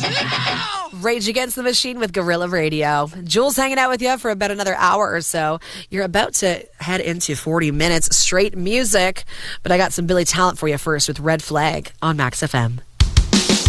Rage Against the Machine with Gorilla Radio. Jules hanging out with you for about another hour or so. You're about to head into 40 minutes straight music, but I got some Billy Talent for you first with Red Flag on Max FM.